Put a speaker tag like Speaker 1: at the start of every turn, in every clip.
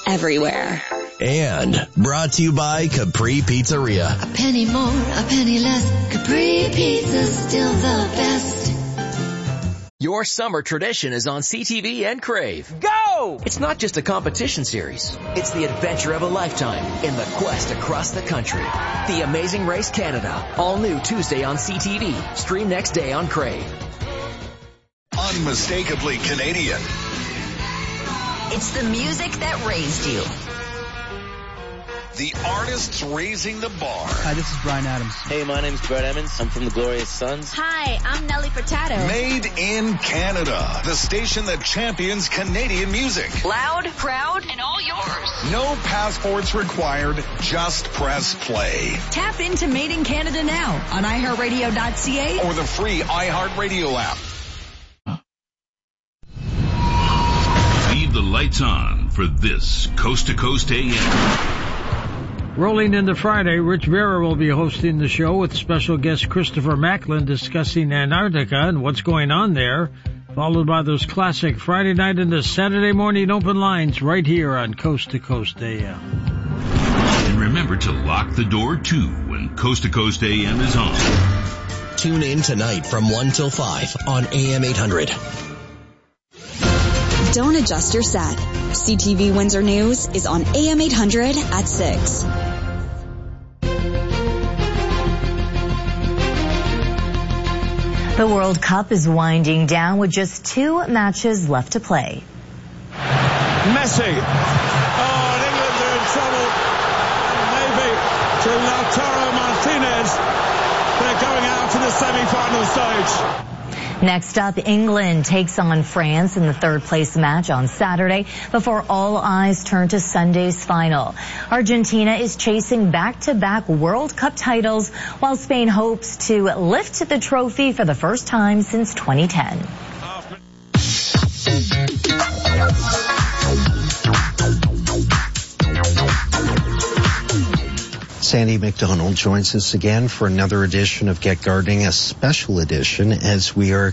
Speaker 1: everywhere.
Speaker 2: And brought to you by Capri Pizzeria.
Speaker 3: A penny more, a penny less. Capri Pizza's still the best.
Speaker 4: Your summer tradition is on CTV and Crave. Go! It's not just a competition series. It's the adventure of a lifetime in the quest across the country. The Amazing Race Canada. All new Tuesday on CTV. Stream next day on Crave.
Speaker 5: Unmistakably Canadian.
Speaker 6: It's the music that raised you.
Speaker 5: The artists raising the bar.
Speaker 7: Hi, this is Bryan Adams.
Speaker 8: Hey, my name's Brett Emmons. I'm from the Glorious Sons.
Speaker 9: Hi, I'm Nelly Furtado.
Speaker 5: Made in Canada. The station that champions Canadian music.
Speaker 6: Loud, proud, and all yours.
Speaker 5: No passports required. Just press play.
Speaker 10: Tap into Made in Canada now on iHeartRadio.ca
Speaker 5: or the free iHeartRadio app.
Speaker 11: Leave the lights on for this Coast to Coast AM.
Speaker 12: Rolling into Friday, Rich Vera will be hosting the show with special guest Christopher Macklin discussing Antarctica and what's going on there, followed by those classic Friday night into Saturday morning open lines right here on Coast to Coast AM.
Speaker 11: And remember to lock the door, too, when Coast to Coast AM is on.
Speaker 2: Tune in tonight from 1 till 5 on AM 800.
Speaker 1: Don't adjust your set. CTV Windsor News is on AM 800 at 6.
Speaker 6: The World Cup is winding down with just 2 matches left to play.
Speaker 13: Messi. Oh, and England are in trouble. Maybe to Lautaro Martinez. They're going out to the semi-final stage.
Speaker 6: Next up, England takes on France in the third-place match on Saturday before all eyes turn to Sunday's final. Argentina is chasing back-to-back World Cup titles, while Spain hopes to lift the trophy for the first time since 2010.
Speaker 14: Sandy McDonald joins us again for another edition of Get Gardening, a special edition as we are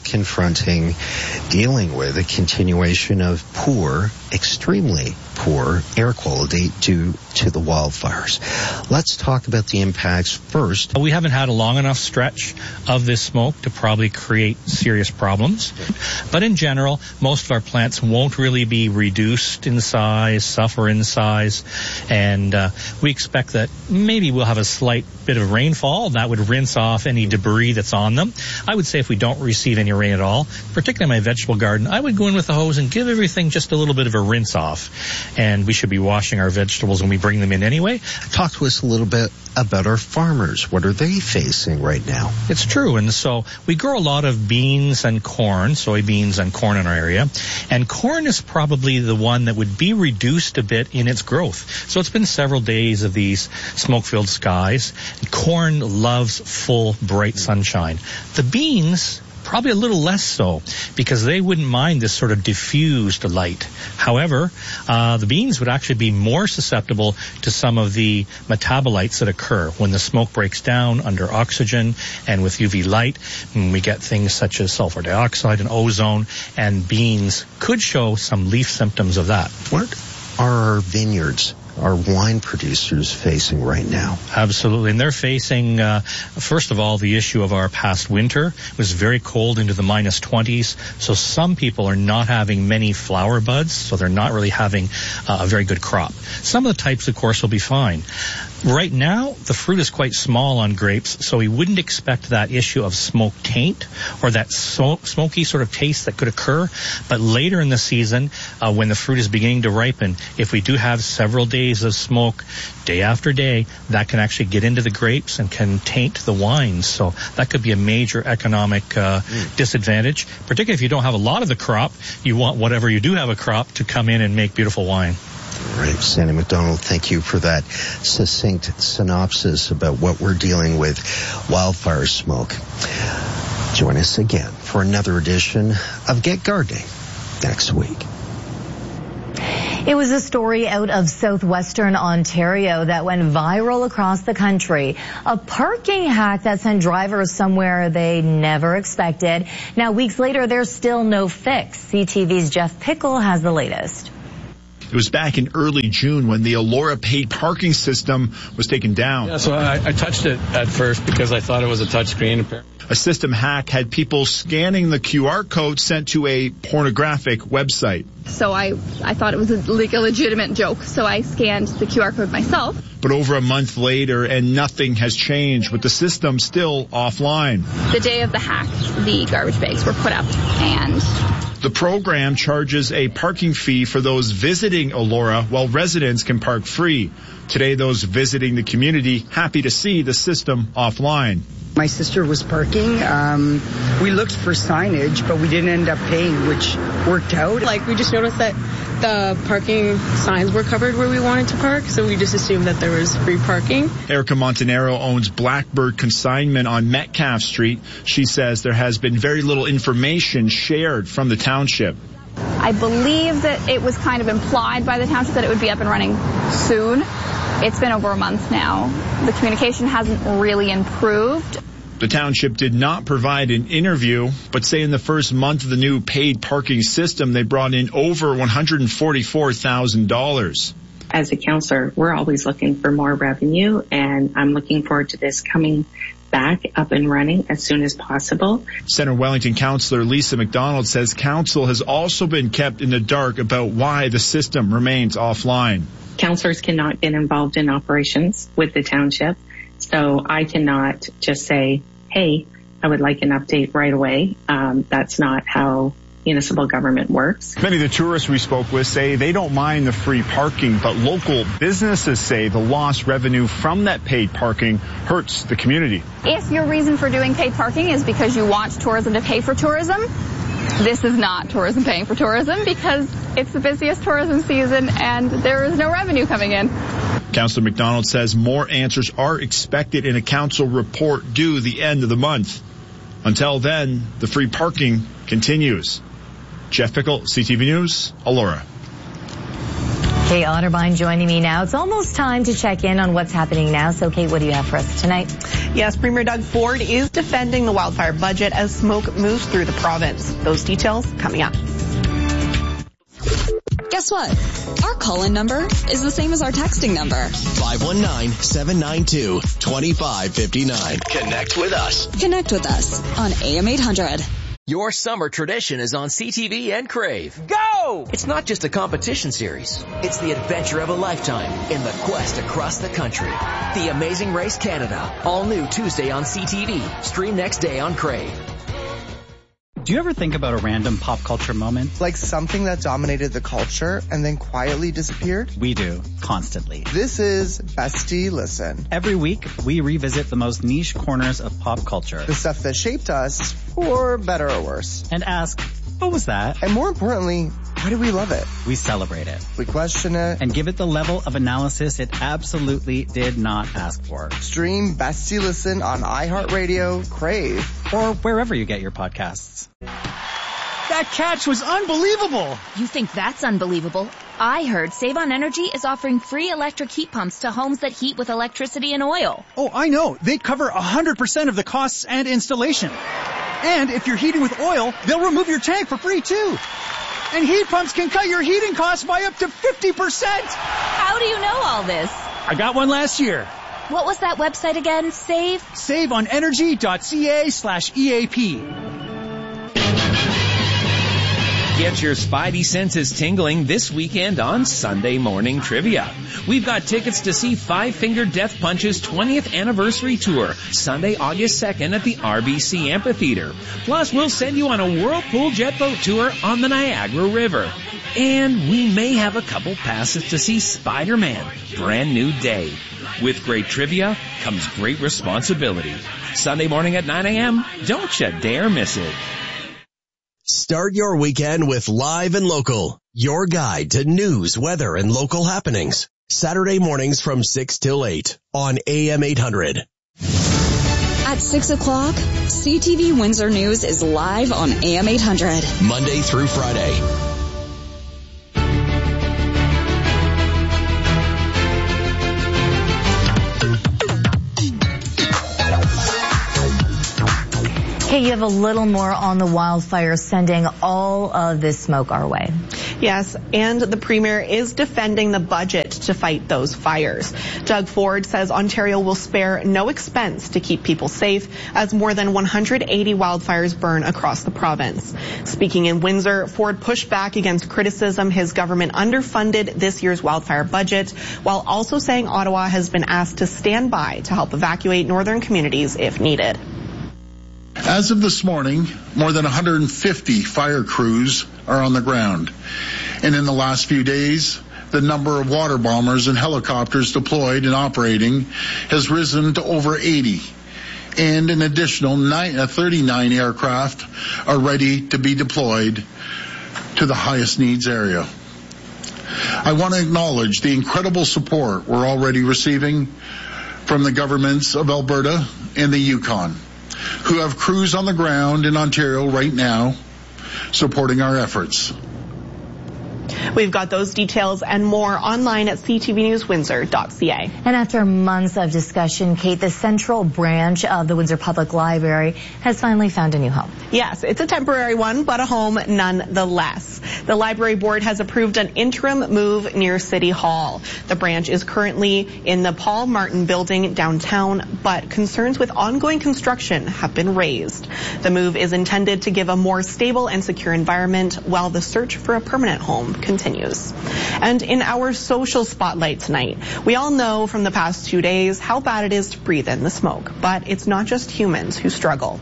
Speaker 14: dealing with a continuation of extremely poor air quality due to the wildfires. Let's talk about the impacts first.
Speaker 15: We haven't had a long enough stretch of this smoke to probably create serious problems. But in general, most of our plants won't really be reduced in size, suffer in size, and we expect that maybe we'll have a slight bit of rainfall that would rinse off any debris that's on them. I would say if we don't receive any rain at all, particularly my vegetable garden, I would go in with the hose and give everything just a little bit of a rinse off. And we should be washing our vegetables when we bring them in anyway.
Speaker 14: Talk to us a little bit about our farmers. What are they facing right now?
Speaker 15: It's true. And so we grow a lot of beans and corn, soybeans and corn in our area. And corn is probably the one that would be reduced a bit in its growth. So it's been several days of these smoke-filled skies. Corn loves full, bright sunshine. The beans, probably a little less so, because they wouldn't mind this sort of diffused light. However, the beans would actually be more susceptible to some of the metabolites that occur when the smoke breaks down under oxygen and with UV light. We get things such as sulfur dioxide and ozone, and beans could show some leaf symptoms of that.
Speaker 14: What are our vineyards, our wine producers facing right now?
Speaker 15: Absolutely. And they're facing, first of all, the issue of our past winter. It was very cold into the minus 20s. So some people are not having many flower buds, so they're not really having a very good crop. Some of the types, of course, will be fine. Right now, the fruit is quite small on grapes, so we wouldn't expect that issue of smoke taint or that smoky sort of taste that could occur. But later in the season, when the fruit is beginning to ripen, if we do have several days of smoke, day after day, that can actually get into the grapes and can taint the wines. So that could be a major economic disadvantage, particularly if you don't have a lot of the crop. You want whatever you do have a crop to come in and make beautiful wine.
Speaker 14: All right, Sandy McDonald, thank you for that succinct synopsis about what we're dealing with, wildfire smoke. Join us again for another edition of Get Gardening next week.
Speaker 6: It was a story out of southwestern Ontario that went viral across the country. A parking hack that sent drivers somewhere they never expected. Now, weeks later, there's still no fix. CTV's Jeff Pickle has the latest.
Speaker 7: It was back in early June when the Elora paid parking system was taken down.
Speaker 16: Yeah, so I touched it at first because I thought it was a touchscreen.
Speaker 7: A system hack had people scanning the QR code sent to a pornographic website.
Speaker 17: So I thought it was a legitimate joke, so I scanned the QR code myself.
Speaker 7: But over a month later, and nothing has changed, with the system still offline.
Speaker 17: The day of the hack, the garbage bags were put up, and
Speaker 7: the program charges a parking fee for those visiting Elora, while residents can park free. Today, those visiting the community happy to see the system offline.
Speaker 18: My sister was parking. We looked for signage, but we didn't end up paying, which worked out.
Speaker 19: We just noticed that the parking signs were covered where we wanted to park, so we just assumed that there was free parking.
Speaker 7: Erica Montanaro owns Blackbird Consignment on Metcalf Street. She says there has been very little information shared from the township.
Speaker 17: I believe that it was kind of implied by the township that it would be up and running soon. It's been over a month now. The communication hasn't really improved.
Speaker 7: The township did not provide an interview, but say in the first month of the new paid parking system, they brought in over $144,000.
Speaker 20: As a counselor, we're always looking for more revenue, and I'm looking forward to this coming back up and running as soon as possible.
Speaker 7: Centre Wellington councillor Lisa McDonald says council has also been kept in the dark about why the system remains offline.
Speaker 20: Councillors cannot get involved in operations with the township, so I cannot just say, hey, I would like an update right away. That's not how municipal government works.
Speaker 7: Many of the tourists we spoke with say they don't mind the free parking, but local businesses say the lost revenue from that paid parking hurts the community.
Speaker 17: If your reason for doing paid parking is because you want tourism to pay for tourism, this is not tourism paying for tourism because it's the busiest tourism season and there is no revenue coming in.
Speaker 7: Councillor McDonald says more answers are expected in a council report due the end of the month. Until then, the free parking continues. Jeff Pickle, CTV News, Elora.
Speaker 6: Kate Otterbein joining me now. It's almost time to check in on what's happening now. So, Kate, what do you have for us tonight?
Speaker 21: Yes, Premier Doug Ford is defending the wildfire budget as smoke moves through the province. Those details coming up.
Speaker 1: Guess what? Our call-in number is the same as our texting number.
Speaker 2: 519-792-2559. Connect with us.
Speaker 1: Connect with us on AM 800.
Speaker 4: Your summer tradition is on CTV and Crave. Go! It's not just a competition series. It's the adventure of a lifetime in the quest across the country. The Amazing Race Canada. All new Tuesday on CTV. Stream next day on Crave.
Speaker 22: Do you ever think about a random pop culture moment?
Speaker 23: Like something that dominated the culture and then quietly disappeared?
Speaker 22: We do, constantly.
Speaker 23: This is Bestie Listen.
Speaker 22: Every week, we revisit the most niche corners of pop culture.
Speaker 23: The stuff that shaped us, for better or worse.
Speaker 22: And ask, what was that?
Speaker 23: And more importantly, why do we love it?
Speaker 22: We celebrate it.
Speaker 23: We question it.
Speaker 22: And give it the level of analysis it absolutely did not ask for.
Speaker 23: Stream Bestie Listen on iHeartRadio, Crave,
Speaker 22: or wherever you get your podcasts.
Speaker 24: That catch was unbelievable.
Speaker 9: You think that's unbelievable? I heard Save on Energy is offering free electric heat pumps to homes that heat with electricity and oil.
Speaker 24: Oh, I know. They cover 100% of the costs and installation. And if you're heating with oil, they'll remove your tank for free too. And heat pumps can cut your heating costs by up to 50%.
Speaker 9: How do you know all this?
Speaker 24: I got one last year.
Speaker 9: What was that website again?
Speaker 24: SaveOnEnergy.ca/EAP.
Speaker 25: Get your spidey senses tingling this weekend on Sunday Morning Trivia. We've got tickets to see Five Finger Death Punch's 20th anniversary tour, Sunday, August 2nd at the RBC Amphitheater. Plus, we'll send you on a whirlpool jet boat tour on the Niagara River. And we may have a couple passes to see Spider-Man, Brand New Day. With great trivia comes great responsibility. Sunday morning at 9 a.m. Don't you dare miss it.
Speaker 2: Start your weekend with Live and Local, your guide to news, weather, and local happenings. Saturday mornings from 6 till 8 on AM 800.
Speaker 1: At 6 o'clock, CTV Windsor News is live on AM 800.
Speaker 2: Monday through Friday.
Speaker 6: Okay, you have a little more on the wildfire sending all of this smoke our way.
Speaker 21: Yes, and the Premier is defending the budget to fight those fires. Doug Ford says Ontario will spare no expense to keep people safe as more than 180 wildfires burn across the province. Speaking in Windsor, Ford pushed back against criticism his government underfunded this year's wildfire budget, while also saying Ottawa has been asked to stand by to help evacuate northern communities if needed.
Speaker 3: As of this morning, more than 150 fire crews are on the ground. And in the last few days, the number of water bombers and helicopters deployed and operating has risen to over 80. And an additional 39 aircraft are ready to be deployed to the highest needs area. I want to acknowledge the incredible support we're already receiving from the governments of Alberta and the Yukon, who have crews on the ground in Ontario right now supporting our efforts.
Speaker 21: We've got those details and more online at ctvnewswindsor.ca.
Speaker 6: And after months of discussion, Kate, the central branch of the Windsor Public Library has finally found a new home.
Speaker 21: Yes, it's a temporary one, but a home nonetheless. The library board has approved an interim move near City Hall. The branch is currently in the Paul Martin building downtown, but concerns with ongoing construction have been raised. The move is intended to give a more stable and secure environment while the search for a permanent home continues. And in our social spotlight tonight, we all know from the past 2 days how bad it is to breathe in the smoke, but it's not just humans who struggle.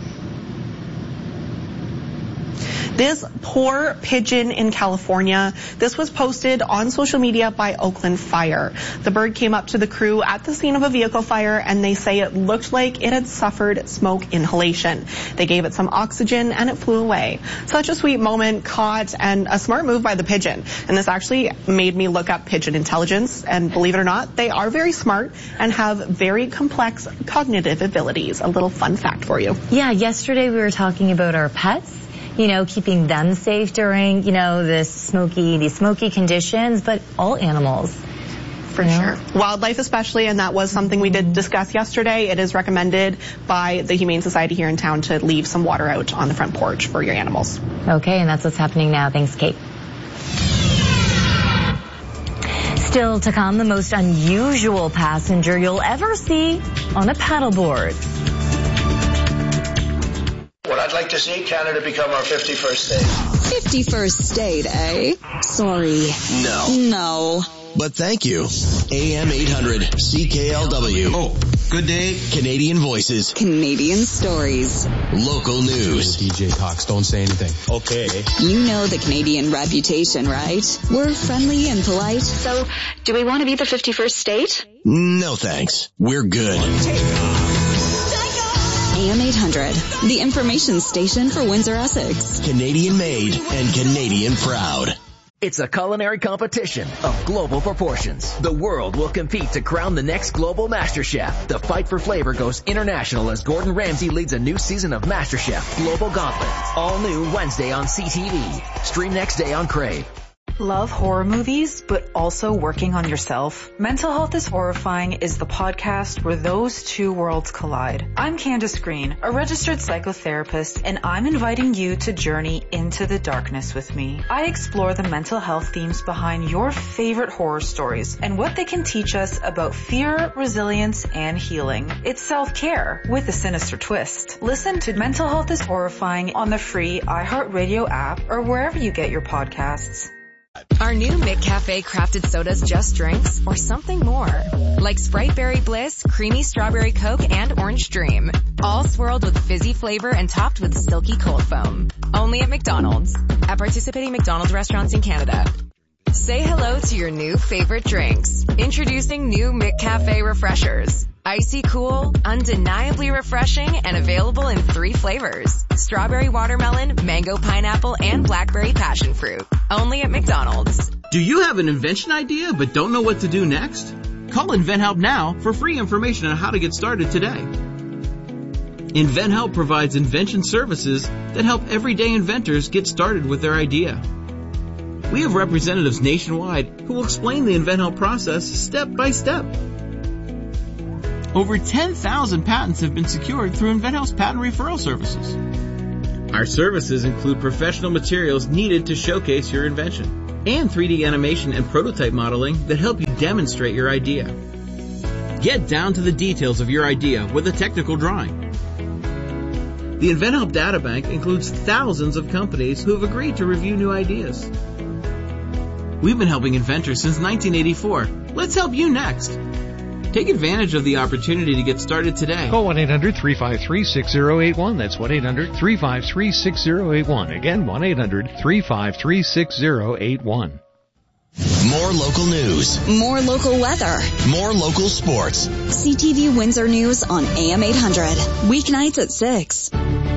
Speaker 21: This poor pigeon in California, this was posted on social media by Oakland Fire. The bird came up to the crew at the scene of a vehicle fire, and they say it looked like it had suffered smoke inhalation. They gave it some oxygen and it flew away. Such a sweet moment, caught, and a smart move by the pigeon. And this actually made me look up pigeon intelligence, and believe it or not, they are very smart and have very complex cognitive abilities. A little fun fact for you.
Speaker 6: Yeah, yesterday we were talking about our pets, keeping them safe during, these smoky conditions, but all animals.
Speaker 21: For sure. Wildlife especially, and that was something we did discuss yesterday. It is recommended by the Humane Society here in town to leave some water out on the front porch for your animals.
Speaker 6: Okay, and that's what's happening now. Thanks, Kate. Still to come, the most unusual passenger you'll ever see on a paddleboard.
Speaker 5: What I'd like to see Canada become our 51st state.
Speaker 1: 51st state, eh? Sorry. No.
Speaker 2: But thank you. AM 800 CKLW.
Speaker 8: Oh, good day.
Speaker 2: Canadian voices.
Speaker 1: Canadian stories.
Speaker 2: Local news.
Speaker 8: DJ talks, don't say anything. Okay.
Speaker 1: You know the Canadian reputation, right? We're friendly and polite. So, do we want to be the 51st state?
Speaker 2: No thanks. We're good.
Speaker 1: AM 800, the information station for Windsor, Essex.
Speaker 2: Canadian made and Canadian proud.
Speaker 4: It's a culinary competition of global proportions. The world will compete to crown the next global MasterChef. The fight for flavor goes international as Gordon Ramsay leads a new season of MasterChef Global Gauntlet. All new Wednesday on CTV. Stream next day on Crave.
Speaker 10: Love horror movies, but also working on yourself? Mental Health is Horrifying is the podcast where those two worlds collide. I'm Candace Green, a registered psychotherapist, and I'm inviting you to journey into the darkness with me. I explore the mental health themes behind your favorite horror stories and what they can teach us about fear, resilience, and healing. It's self-care with a sinister twist. Listen to Mental Health is Horrifying on the free iHeartRadio app or wherever you get your podcasts.
Speaker 12: Are new McCafe crafted sodas just drinks or something more? Like Sprite Berry Bliss, Creamy Strawberry Coke, and Orange Dream. All swirled with fizzy flavor and topped with silky cold foam. Only at McDonald's. At participating McDonald's restaurants in Canada. Say hello to your new favorite drinks. Introducing new McCafe Refreshers. Icy cool, undeniably refreshing, and available in 3 flavors. Strawberry watermelon, mango pineapple, and blackberry passion fruit. Only at McDonald's.
Speaker 26: Do you have an invention idea but don't know what to do next? Call InventHelp now for free information on how to get started today. InventHelp provides invention services that help everyday inventors get started with their idea. We have representatives nationwide who will explain the InventHelp process step by step. Over 10,000 patents have been secured through InventHelp's patent referral services. Our services include professional materials needed to showcase your invention and 3D animation and prototype modeling that help you demonstrate your idea. Get down to the details of your idea with a technical drawing. The InventHelp Databank includes thousands of companies who have agreed to review new ideas. We've been helping inventors since 1984. Let's help you next. Take advantage of the opportunity to get started today.
Speaker 11: Call 1-800-353-6081. That's 1-800-353-6081. Again, 1-800-353-6081.
Speaker 2: More local news.
Speaker 1: More local weather.
Speaker 2: More local sports.
Speaker 1: CTV Windsor News on AM 800. Weeknights at 6.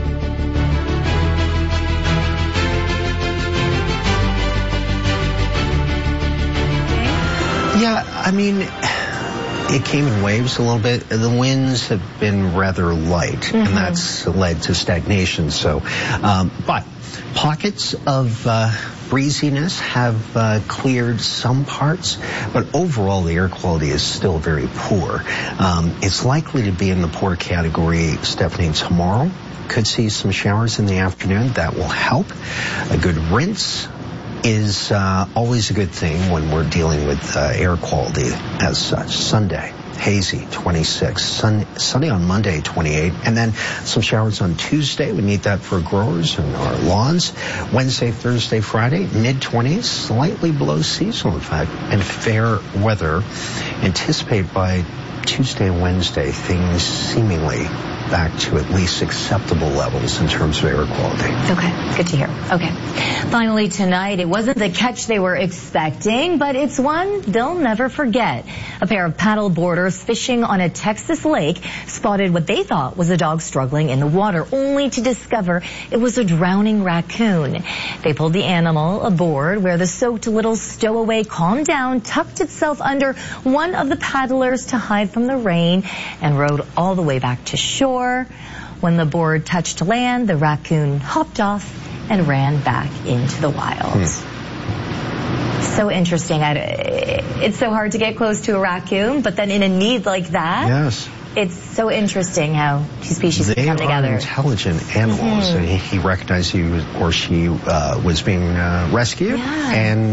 Speaker 13: Yeah, I mean, it came in waves a little bit. The winds have been rather light, and that's led to stagnation. So, but pockets of breeziness have cleared some parts, but overall the air quality is still very poor. It's likely to be in the poor category, Stephanie, tomorrow. Could see some showers in the afternoon. That will help. A good rinse is always a good thing when we're dealing with air quality as such. Sunday, hazy, 26. Sunday on Monday, 28. And then some showers on Tuesday. We need that for growers and our lawns. Wednesday, Thursday, Friday, mid-20s, slightly below seasonal, in fact, and fair weather. Anticipate by Tuesday and Wednesday, things seemingly back to at least acceptable levels in terms of air quality.
Speaker 6: Okay, good to hear. Okay. Finally tonight, it wasn't the catch they were expecting, but it's one they'll never forget. A pair of paddle boarders fishing on a Texas lake spotted what they thought was a dog struggling in the water, only to discover it was a drowning raccoon. They pulled the animal aboard, where the soaked little stowaway calmed down, tucked itself under one of the paddlers to hide from the rain, and rode all the way back to shore. When the board touched land, the raccoon hopped off and ran back into the wild. So interesting. It's so hard to get close to a raccoon, but then in a need like that,
Speaker 13: yes,
Speaker 6: it's so interesting how two species can come together.
Speaker 13: They are intelligent animals. He recognized he was, or she was being rescued, and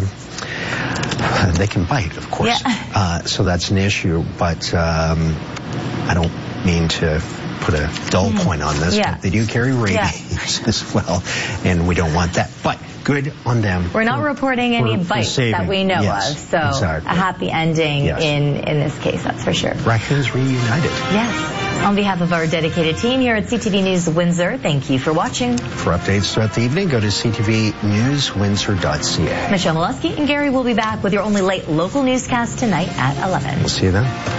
Speaker 13: they can bite, of course. Yeah. So that's an issue, but I don't mean to put a dull point on this, but they do carry rabies as well, and we don't want that. But good on them.
Speaker 6: We're not reporting any bites that we know of, so a happy ending in this case, that's for sure.
Speaker 13: Raccoons reunited.
Speaker 6: Yes. On behalf of our dedicated team here at CTV News Windsor, thank you for watching.
Speaker 13: For updates throughout the evening, go to ctvnewswindsor.ca.
Speaker 6: Michelle Molesky and Gary will be back with your only late local newscast tonight at 11.
Speaker 13: We'll see you then.